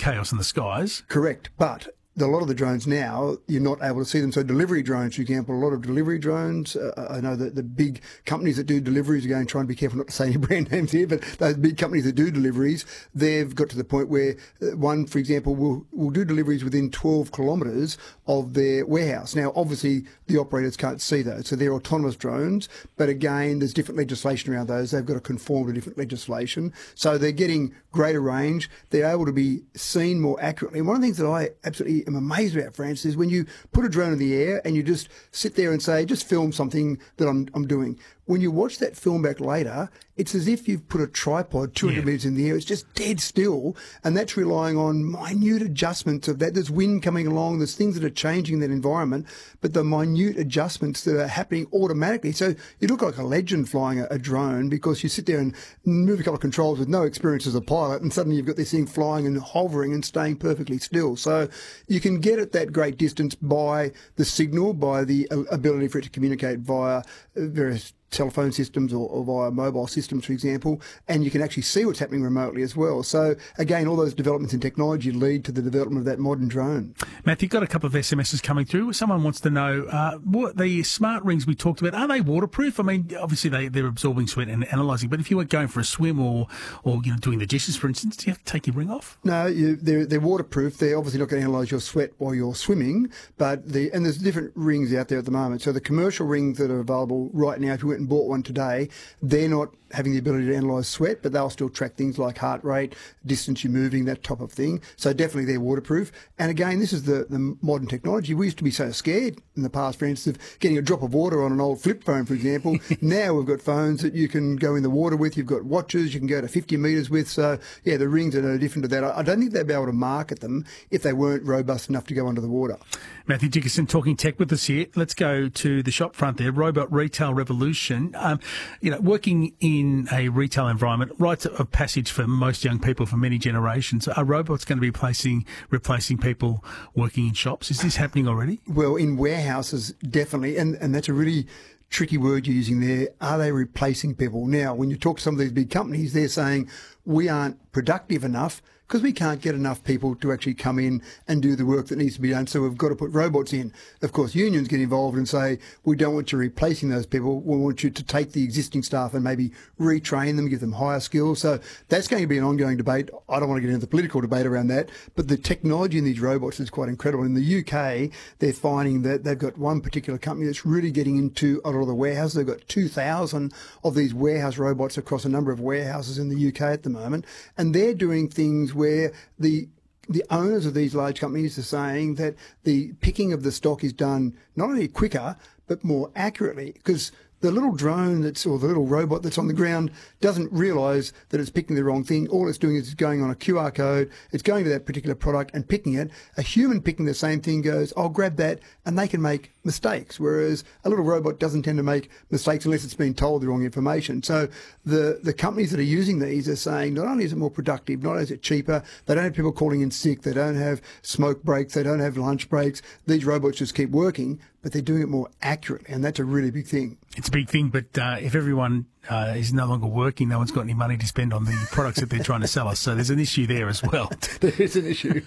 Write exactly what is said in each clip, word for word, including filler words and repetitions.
chaos in the skies. Correct, but a lot of the drones now, you're not able to see them. So delivery drones, for example, a lot of delivery drones, uh, I know that the big companies that do deliveries, again, trying to be careful not to say any brand names here, but those big companies that do deliveries, they've got to the point where one, for example, will will do deliveries within twelve kilometres of their warehouse. Now, obviously, the operators can't see those, so they're autonomous drones, but again, there's different legislation around those. They've got to conform to different legislation. So they're getting greater range. They're able to be seen more accurately. And one of the things that I absolutely am amazed about, Francis, is when you put a drone in the air and you just sit there and say, just film something that I'm, I'm doing. When you watch that film back later, it's as if you've put a tripod two hundred yeah. metres in the air. It's just dead still, and that's relying on minute adjustments of that. There's wind coming along, there's things that are changing in that environment, but the minute adjustments that are happening automatically. So you look like a legend flying a, a drone because you sit there and move a couple of controls with no experience as a pilot, and suddenly you've got this thing flying and hovering and staying perfectly still. So you can get at that great distance by the signal, by the ability for it to communicate via various telephone systems or, or via mobile systems, for example, and you can actually see what's happening remotely as well. So, again, all those developments in technology lead to the development of that modern drone. Matthew, got a couple of S M Ses coming through. Someone wants to know, uh, what the smart rings we talked about, are they waterproof? I mean, obviously they, they're absorbing sweat and analysing, but if you were going for a swim or, or you know, doing the dishes, for instance, do you have to take your ring off? No, you, they're, they're waterproof. They're obviously not going to analyse your sweat while you're swimming, but the and there's different rings out there at the moment. So the commercial rings that are available right now, if you went and bought one today, they're not having the ability to analyse sweat, but they'll still track things like heart rate, distance you're moving, that type of thing. So definitely they're waterproof. And again, this is the, the modern technology. We used to be so scared in the past, for instance, of getting a drop of water on an old flip phone, for example. Now we've got phones that you can go in the water with. You've got watches you can go to fifty metres with. So, yeah, the rings are no different to that. I, I don't think they'd be able to market them if they weren't robust enough to go under the water. Matthew Dickinson talking tech with us here. Let's go to the shop front there, Robot Retail Revolution. Um, you know, working in a retail environment, rites of passage for most young people for many generations. Are robots going to be replacing, replacing people working in shops? Is this happening already? Well, in warehouses, definitely. And, and that's a really tricky word you're using there. Are they replacing people? Now, when you talk to some of these big companies, they're saying we aren't productive enough because we can't get enough people to actually come in and do the work that needs to be done, so we've got to put robots in. Of course, unions get involved and say, we don't want you replacing those people, we want you to take the existing staff and maybe retrain them, give them higher skills. So that's going to be an ongoing debate. I don't want to get into the political debate around that, but the technology in these robots is quite incredible. In the U K, they're finding that they've got one particular company that's really getting into a lot of the warehouses. They've got two thousand of these warehouse robots across a number of warehouses in the U K at the moment, and they're doing things where the the owners of these large companies are saying that the picking of the stock is done not only quicker but more accurately, because the little drone that's or the little robot that's on the ground doesn't realise that it's picking the wrong thing. All it's doing is going on a Q R code, it's going to that particular product and picking it. A human picking the same thing goes, I'll grab that, and they can make mistakes, whereas a little robot doesn't tend to make mistakes unless it's been told the wrong information. So the, the companies that are using these are saying not only is it more productive, not only is it cheaper, they don't have people calling in sick, they don't have smoke breaks, they don't have lunch breaks. These robots just keep working, but they're doing it more accurately, and that's a really big thing. It's a big thing, but uh, if everyone uh, is no longer working, no one's got any money to spend on the products that they're trying to sell us. So there's an issue there as well. There is an issue.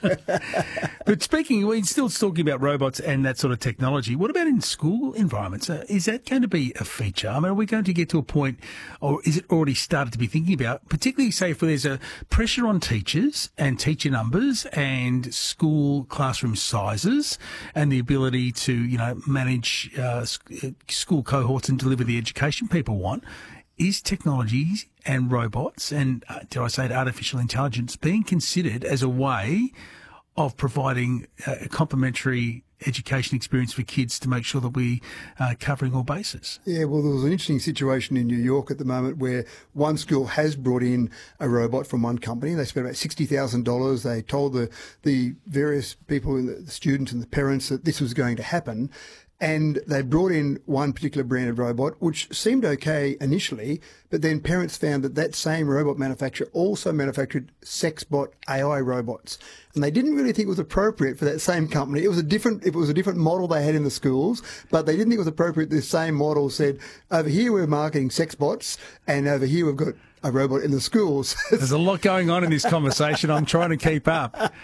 But speaking, we're still talking about robots and that sort of technology. What about in school environments? Uh, is that going to be a feature? I mean, are we going to get to a point, or is it already started to be thinking about, particularly say if there's a pressure on teachers and teacher numbers and school classroom sizes and the ability to, you know, manage uh, school cohorts and deliver the education people want? Is technologies and robots and, uh, dare I say it, artificial intelligence being considered as a way of providing a complementary education experience for kids to make sure that we are covering all bases? Yeah, well, there was an interesting situation in New York at the moment where one school has brought in a robot from one company. They spent about sixty thousand dollars. They told the, the various people, the students and the parents, that this was going to happen. And they brought in one particular brand of robot, which seemed okay initially, but then parents found that that same robot manufacturer also manufactured SexBot A I robots. And they didn't really think it was appropriate for that same company. It was a different, it was a different model they had in the schools, but they didn't think it was appropriate. The same model said, over here we're marketing SexBots, and over here we've got a robot in the schools. There's a lot going on in this conversation. I'm trying to keep up.